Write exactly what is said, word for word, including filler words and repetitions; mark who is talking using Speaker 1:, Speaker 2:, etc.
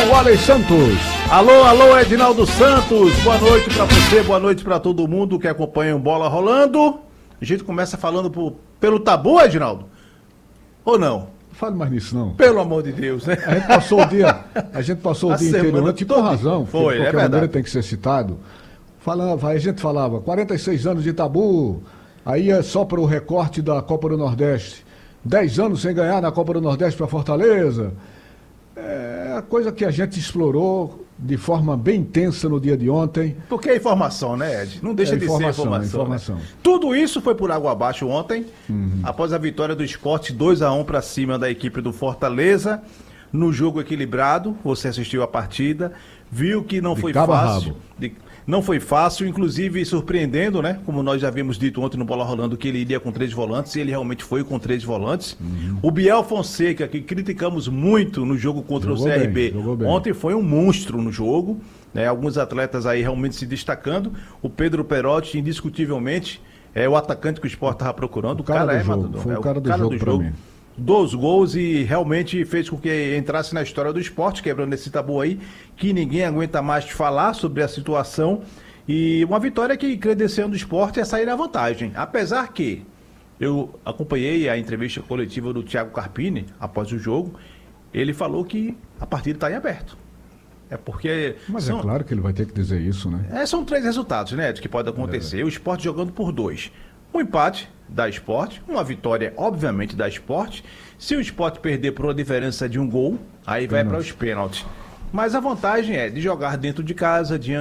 Speaker 1: o Alex Santos.
Speaker 2: Alô, alô, Edinaldo Santos. Boa noite pra você, boa noite pra todo mundo que acompanha o Bola Rolando. A gente começa falando por, pelo tabu, Edinaldo? Ou não?
Speaker 1: Não fale mais nisso, não.
Speaker 2: Pelo amor de Deus, né?
Speaker 1: A gente passou o dia, a gente passou o
Speaker 2: A
Speaker 1: dia
Speaker 2: semana
Speaker 1: inteiro antes, por
Speaker 2: toda.
Speaker 1: razão,
Speaker 2: Foi,
Speaker 1: porque de
Speaker 2: é
Speaker 1: qualquer
Speaker 2: verdade.
Speaker 1: maneira tem que ser citado. Falava, a gente falava, quarenta e seis anos de tabu, aí é só para o recorte da Copa do Nordeste. dez anos sem ganhar na Copa do Nordeste para Fortaleza. É a coisa que a gente explorou de forma bem intensa no dia de ontem.
Speaker 2: Porque é informação, né, Ed? Não deixa
Speaker 1: É
Speaker 2: de
Speaker 1: informação,
Speaker 2: ser informação.
Speaker 1: informação.
Speaker 2: Né? Tudo isso foi por água abaixo ontem, uhum. após a vitória do Sport dois a um para cima da equipe do Fortaleza, no jogo equilibrado. Você assistiu a partida, viu que não
Speaker 1: De
Speaker 2: foi
Speaker 1: cabo a
Speaker 2: fácil.
Speaker 1: rabo.
Speaker 2: De... Não foi fácil, inclusive surpreendendo, né? Como nós já havíamos dito ontem no Bola Rolando, que ele iria com três volantes, e ele realmente foi com três volantes. Uhum. O Biel Fonseca, que criticamos muito no jogo contra jogou o C R B, bem, ontem foi um monstro no jogo, né? Alguns atletas aí realmente se destacando. O Pedro Perotti, indiscutivelmente, é o atacante que o Sport estava procurando.
Speaker 1: O cara, o cara
Speaker 2: é
Speaker 1: do jogo,
Speaker 2: matador,
Speaker 1: foi
Speaker 2: é
Speaker 1: o cara do, cara jogo, do jogo. Mim.
Speaker 2: Dois gols e realmente fez com que entrasse na história do esporte, quebrando esse tabu aí, que ninguém aguenta mais falar sobre a situação. E uma vitória que credenciando o esporte é sair na vantagem. Apesar que eu acompanhei a entrevista coletiva do Thiago Carpini após o jogo, ele falou que a partida está em aberto. É porque.
Speaker 1: Mas
Speaker 2: são,
Speaker 1: é claro que ele vai ter que dizer isso, né?
Speaker 2: É, são três resultados, né, Ed, que pode acontecer. É. O esporte jogando por dois. Um empate da Sport, uma vitória, obviamente, da Sport. Se o Sport perder por uma diferença de um gol, aí vai para os pênaltis. Mas a vantagem é de jogar dentro de casa, diante